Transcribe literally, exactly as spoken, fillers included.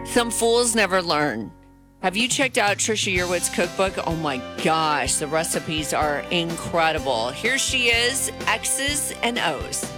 Some fools never learn. Have you checked out Trisha Yearwood's cookbook? Oh my gosh, the recipes are incredible. Here she is, X's and O's.